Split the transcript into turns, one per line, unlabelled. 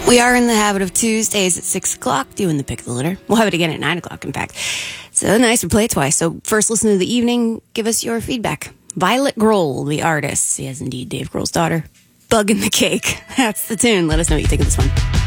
We are in the habit of Tuesdays at 6 o'clock doing the pick of the litter. We'll have it again at 9 o'clock, in fact. So nice, we play it twice. So first listen to the evening, give us your feedback. Violet Grohl, the artist. Yes, indeed, Dave Grohl's daughter. Bug in the Cake. That's the tune. Let us know what you think of this one.